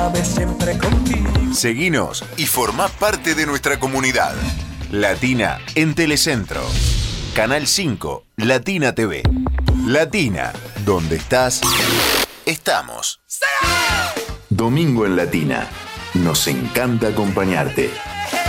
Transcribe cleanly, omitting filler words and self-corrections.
vez siempre contigo. Seguinos y formá parte de nuestra comunidad. Latina en Telecentro. Canal 5, Latina TV. Latina, donde estás, estamos. Domingo en Latina. Nos encanta acompañarte.